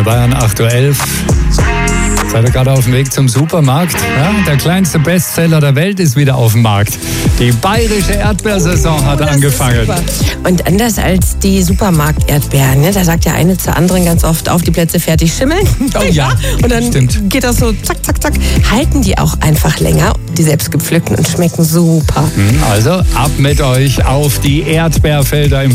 Bayern 8.11 Uhr. Seid ihr gerade auf dem Weg zum Supermarkt? Ja, der kleinste Bestseller der Welt ist wieder auf dem Markt. Die bayerische Erdbeersaison hat angefangen. Und anders als die Supermarkt-Erdbeeren, ne? Da sagt der eine zur anderen ganz oft, auf die Plätze fertig schimmeln. Oh ja, und dann stimmt. geht das so zack, zack, zack. Halten die auch einfach länger, die selbstgepflückten, und schmecken super. Also ab mit euch auf die Erdbeerfelder im